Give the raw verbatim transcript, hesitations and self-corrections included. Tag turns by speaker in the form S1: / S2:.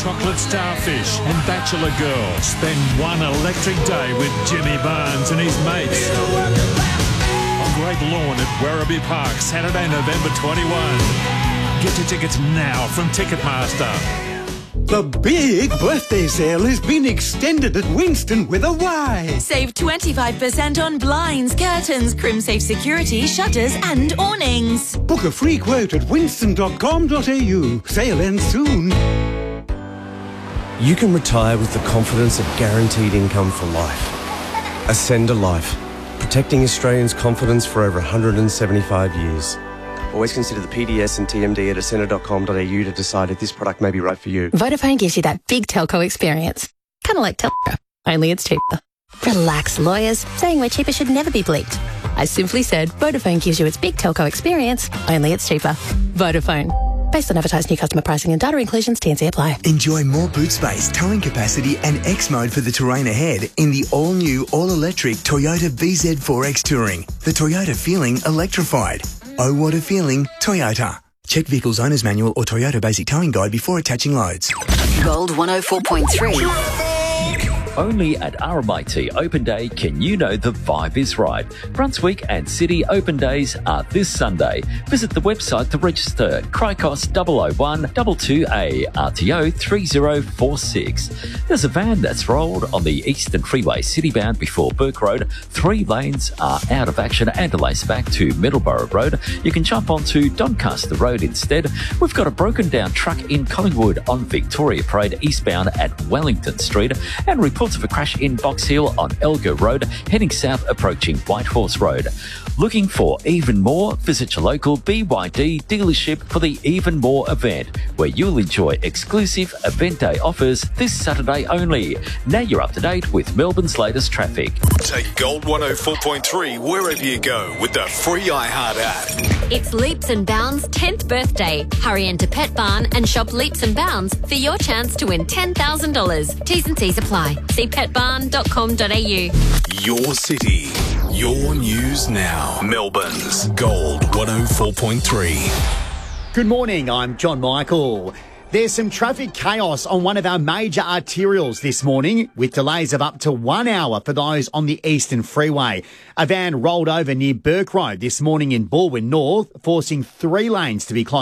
S1: Chocolate Starfish and Bachelor Girl. Spend one electric day with Jimmy Barnes and his mates on Great Lawn at Werribee Park, Saturday, November twenty-first. Get your tickets now from Ticketmaster.
S2: The big birthday sale has been extended at Winston with a Y.
S3: Save twenty-five percent on blinds, curtains, crimsafe security, shutters and awnings.
S2: Book a free quote at winston dot com dot a u. Sale ends soon.
S4: You can retire with the confidence of guaranteed income for life. Ascender Life, protecting Australians' confidence for over one hundred seventy-five years. Always consider the P D S and T M D at ascender dot com dot a u to decide if this product may be right for you.
S5: Vodafone gives you that big telco experience. Kind of like telco, only it's cheaper. Relax, lawyers. Saying we're cheaper should never be bleeped. I simply said Vodafone gives you its big telco experience, only it's cheaper. Vodafone. Based on advertised new customer pricing and data inclusions, T and C apply.
S6: Enjoy more boot space, towing capacity and X mode for the terrain ahead in the all-new, all-electric Toyota V Z four X Touring. The Toyota feeling electrified. Oh, what a feeling, Toyota. Check Vehicle's Owner's Manual or Toyota Basic Towing Guide before attaching loads.
S7: Gold one oh four point three.
S8: Only at R M I T Open Day can you know the vibe is right. Brunswick and City Open Days are this Sunday. Visit the website to register. Cricos double oh one two two A R T O three oh four six. There's a van that's rolled on the Eastern Freeway citybound before Burke Road. Three lanes are out of action and delays back to Middleborough Road. You can jump onto Doncaster Road instead. We've got a broken down truck in Collingwood on Victoria Parade eastbound at Wellington Street, and reports of a crash in Box Hill on Elgar Road, heading south approaching Whitehorse Road. Looking for even more? Visit your local B Y D dealership for the Even More event, where you'll enjoy exclusive event day offers this Saturday only. Now you're up to date with Melbourne's latest traffic.
S9: Take Gold one oh four point three wherever you go with the free iHeart app.
S10: It's Leaps and Bounds' tenth birthday. Hurry into Pet Barn and shop Leaps and Bounds for your chance to win ten thousand dollars. T's and C's apply. See pet barn dot com dot a u.
S9: Your city, your news now. Melbourne's Gold one oh four point three.
S11: Good morning, I'm John Michael. There's some traffic chaos on one of our major arterials this morning, with delays of up to one hour for those on the Eastern Freeway. A van rolled over near Burke Road this morning in Baldwin North, forcing three lanes to be closed.